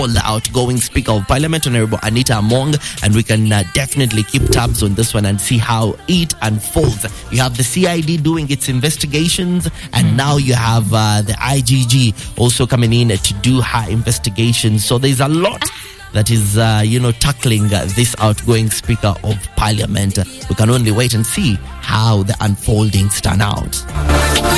call the outgoing Speaker of Parliament, Honorable Anita Among, and we can definitely keep tabs on this one and see how it unfolds. You have the CID doing its investigations, and now you have the IGG also coming in to do her investigations. So there's a lot that is, tackling this outgoing Speaker of Parliament. We can only wait and see how the unfoldings turn out.